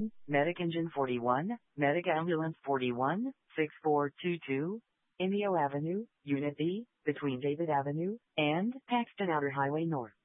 Medic Engine 41, Medic Ambulance 41, 6422, Indio Avenue, Unit B, between David Avenue and Paxton Outer Highway North.